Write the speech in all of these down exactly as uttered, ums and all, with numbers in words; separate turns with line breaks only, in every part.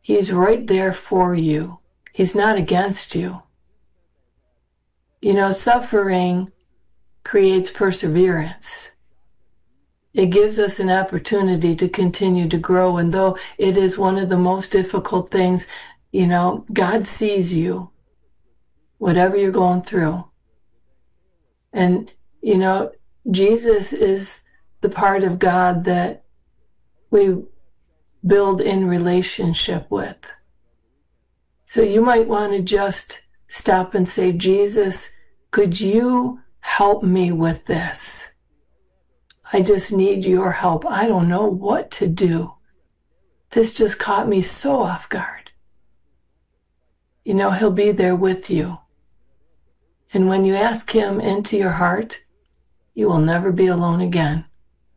He's right there for you. He's not against you. You know, suffering creates perseverance. It gives us an opportunity to continue to grow. And though it is one of the most difficult things, you know, God sees you, whatever you're going through. And, you know, Jesus is the part of God that we build in relationship with. So you might want to just stop and say, Jesus, could you help me with this? I just need your help. I don't know what to do. This just caught me so off guard. You know, he'll be there with you. And when you ask him into your heart, you will never be alone again.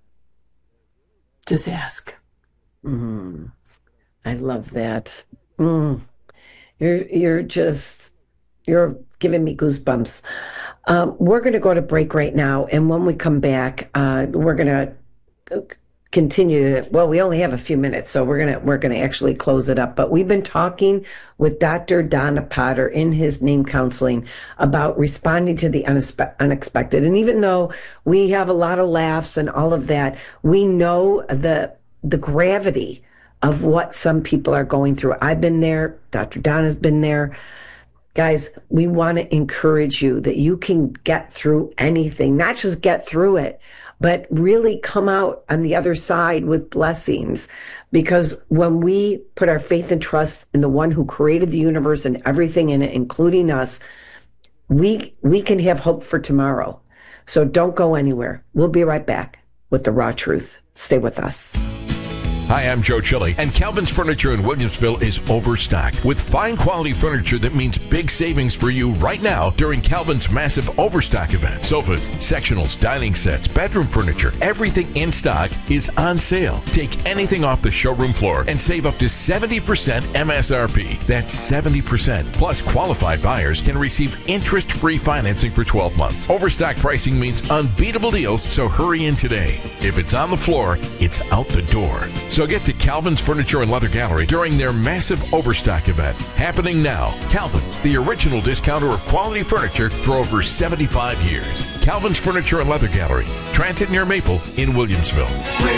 Just ask.
Mm, I love that. Mm. You're, you're just, you're giving me goosebumps. Um, we're going to go to break right now, and when we come back, uh, we're going to continue. To, well, we only have a few minutes, so we're gonna we're gonna actually close it up. But we've been talking with Doctor Donna Potter in his Name Counseling about responding to the unespe- unexpected. And even though we have a lot of laughs and all of that, we know the the gravity of what some people are going through. I've been there. Doctor Donna's been there. Guys, we want to encourage you that you can get through anything, not just get through it, but really come out on the other side with blessings. Because when we put our faith and trust in the one who created the universe and everything in it, including us, we we can have hope for tomorrow. So don't go anywhere. We'll be right back with the raw truth. Stay with us.
Hi, I'm Joe Chili, and Calvin's Furniture in Williamsville is overstocked with fine quality furniture that means big savings for you right now during Calvin's massive overstock event. Sofas, sectionals, dining sets, bedroom furniture, everything in stock is on sale. Take anything off the showroom floor and save up to seventy percent M S R P. That's seventy percent. Plus, qualified buyers can receive interest-free financing for twelve months. Overstock pricing means unbeatable deals, so hurry in today. If it's on the floor, it's out the door. So get to Calvin's Furniture and Leather Gallery during their massive overstock event happening now. Calvin's, the original discounter of quality furniture for over seventy-five years. Calvin's Furniture and Leather Gallery, Transit near Maple in Williamsville.